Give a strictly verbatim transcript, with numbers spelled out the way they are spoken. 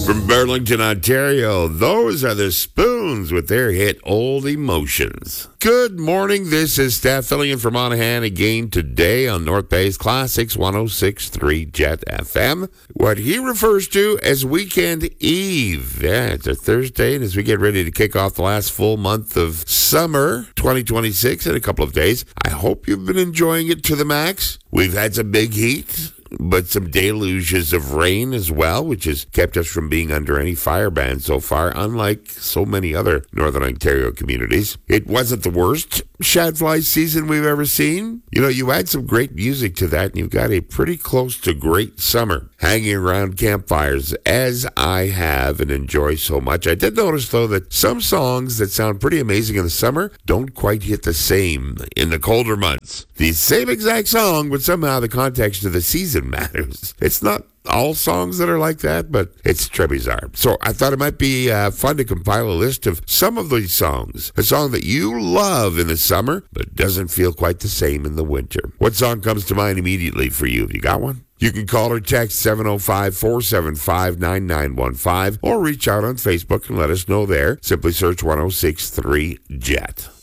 From Burlington, Ontario, those are the Spoons with their hit Old Emotions. Good morning, this is Steph filling in for Monahan again today on North Bay's Classics one oh six point three Jet F M. What he refers to as Weekend Eve. Yeah, it's a Thursday, and as we get ready to kick off the last full month of summer twenty twenty-six in a couple of days, I hope you've been enjoying it to the max. We've had some big heat, but some deluges of rain as well, which has kept us from being under any fire ban so far, unlike so many other Northern Ontario communities. It wasn't the worst shadfly season we've ever seen. You know, you add some great music to that, and you've got a pretty close to great summer hanging around campfires, as I have and enjoy so much. I did notice, though, that some songs that sound pretty amazing in the summer don't quite hit the same in the colder months. The same exact song, but somehow the context of the season matters. It's not all songs that are like that, but it's très bizarre. So I thought it might be uh, fun to compile a list of some of these songs. A song that you love in the summer, but doesn't feel quite the same in the winter. What song comes to mind immediately for you? Have you got one? You can call or text seven oh five, four seven five, nine nine one five or reach out on Facebook and let us know there. Simply search one oh six point three Jet.